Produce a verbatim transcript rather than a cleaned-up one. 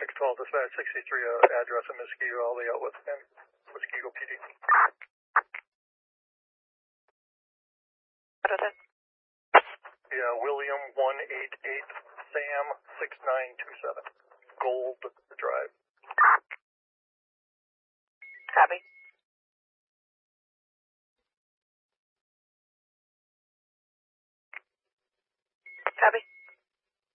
six twelve, dispatch sixty-three, uh, address in Muskego, all the way out with him, Muskego P D. Yeah, William one eight eight, Sam six nine two seven, Gold Drive. Copy. Copy.